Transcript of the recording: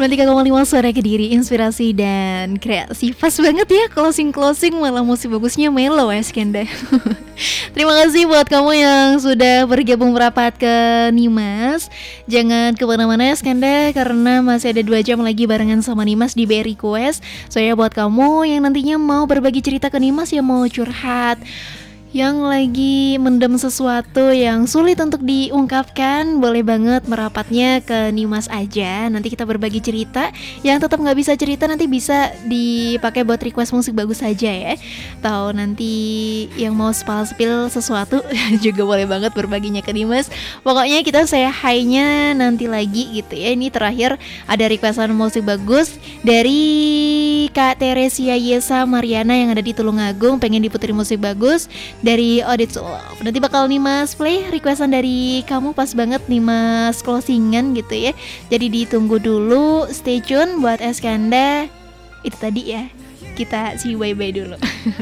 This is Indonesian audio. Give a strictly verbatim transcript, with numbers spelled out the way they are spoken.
sembilan puluh tiga koma lima Suara Kediri, inspirasi dan kreasi. Pas banget ya closing-closing, malah musik bagusnya Melo ya Skanda. Terima kasih buat kamu yang sudah bergabung merapat ke Nimas. Jangan kemana-mana ya Skanda, karena masih ada dua jam lagi barengan sama Nimas di B R Request. Soalnya buat kamu yang nantinya mau berbagi cerita ke Nimas, yang mau curhat, yang lagi mendem sesuatu yang sulit untuk diungkapkan, boleh banget merapatnya ke Nimas aja. Nanti kita berbagi cerita. Yang tetap gak bisa cerita nanti bisa dipakai buat request musik bagus saja ya. Atau nanti yang mau spil-spil sesuatu juga boleh banget berbaginya ke Nimas. Pokoknya kita say hi-nya nanti lagi gitu ya. Ini terakhir ada requestan musik bagus dari Kak Teresia Yesa Mariana yang ada di Tulungagung, pengen diputerin musik bagus dari Audit Love. Nanti bakal Nimas play requestan dari kamu, pas banget Nimas closingan gitu ya. Jadi ditunggu dulu, stay tune buat Eskanda. Itu tadi ya, kita see bye-bye dulu.